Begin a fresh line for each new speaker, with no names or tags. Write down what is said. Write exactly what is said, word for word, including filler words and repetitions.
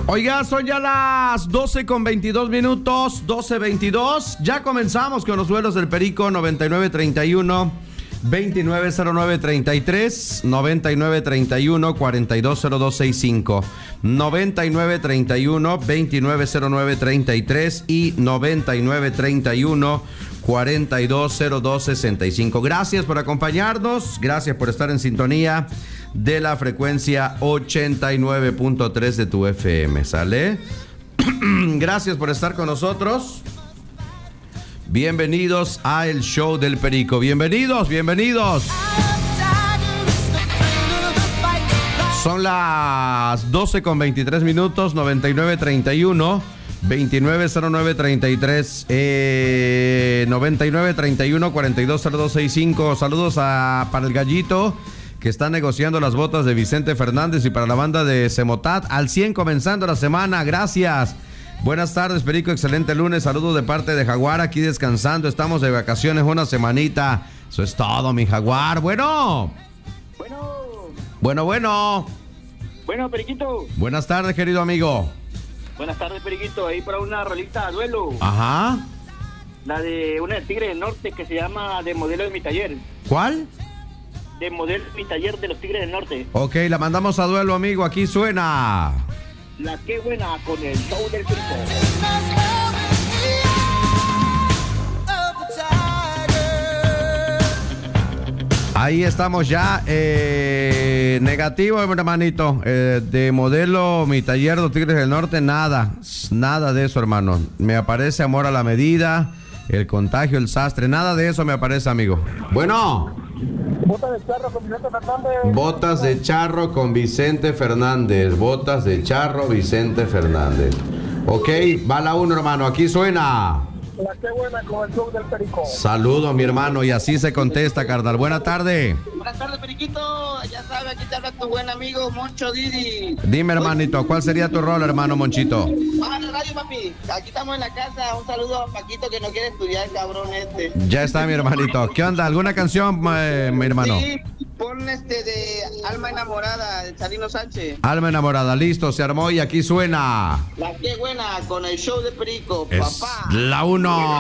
Oiga, son ya las doce con veintidós minutos, doce veintidós. Ya comenzamos con los vuelos del Perico. Noventa y nueve treinta y uno veintinueve cero nueve treinta y tres, noventa y nueve treinta y uno cuarenta y dos cero dos sesenta y cinco, noventa y nueve treinta y uno veintinueve cero nueve treinta y tres y noventa y nueve treinta y uno cuarenta y dos cero dos sesenta y cinco. Gracias por acompañarnos, gracias por estar en sintonía de la frecuencia ochenta y nueve punto tres de tu F M, ¿sale? Gracias por estar con nosotros. Bienvenidos a el show del Perico. Bienvenidos, bienvenidos. Son las doce con veintitrés minutos, noventa y nueve treinta y uno veintinueve cero nueve treinta y tres, eh, noventa y nueve treinta y uno cuarenta y dos cero dos sesenta y cinco. Saludos a, para el Gallito, que está negociando las botas de Vicente Fernández, y para la banda de Semotat, al cien comenzando la semana. Gracias. Buenas tardes, Perico, excelente lunes. Saludos de parte de Jaguar, aquí descansando. Estamos de vacaciones una semanita. Eso es todo, mi Jaguar. Bueno.
Bueno.
Bueno, bueno.
Bueno, Periquito.
Buenas tardes, querido amigo.
Buenas tardes, Periquito. Ahí para una rolita a duelo.
Ajá.
La de una de Tigres del Norte que se llama De Modelo de mi Taller.
¿Cuál?
De Modelo de mi Taller de los Tigres del Norte.
Ok, la mandamos a duelo, amigo. Aquí suena.
La que buena con el show del Perico.
Ahí estamos ya. Eh, negativo, hermanito. Eh, de Modelo mi Taller de los Tigres del Norte, nada. Nada de eso, hermano. Me aparece Amor a la Medida, El Contagio, El Sastre. Nada de eso me aparece, amigo. Bueno.
Botas de charro con Vicente Fernández.
Botas de charro con Vicente Fernández. Botas de charro, Vicente Fernández. Ok, va la uno, hermano. Aquí suena.
La que buena con el show del Perico.
Saludo, mi hermano, y así se contesta, carnal. Buena tarde.
Buenas tardes, Periquito. Ya sabes, aquí te habla tu buen amigo Moncho Didi.
Dime, hermanito, ¿cuál sería tu rol, hermano Monchito?
Baja la radio, papi. Aquí estamos en la casa. Un saludo a Paquito que no quiere estudiar, cabrón este.
Ya está, mi hermanito. ¿Qué onda? ¿Alguna canción, eh, mi hermano?
Sí, pon este de Alma Enamorada, de Salino Sánchez.
Alma Enamorada, listo, se armó y aquí suena.
La que buena con el show de Perico,
Es
papá.
la uno.